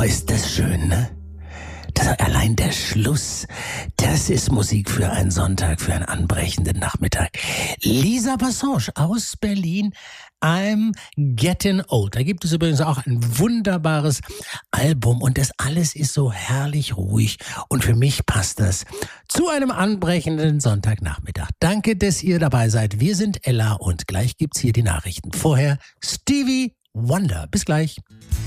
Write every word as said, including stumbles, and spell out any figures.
Oh, ist das schön, ne? Das, allein der Schluss, das ist Musik für einen Sonntag, für einen anbrechenden Nachmittag. Lisa Passange aus Berlin, I'm Getting Old. Da gibt es übrigens auch ein wunderbares Album und das alles ist so herrlich ruhig und für mich passt das zu einem anbrechenden Sonntagnachmittag. Danke, dass ihr dabei seid. Wir sind Ella und gleich gibt's hier die Nachrichten. Vorher Stevie Wonder. Bis gleich.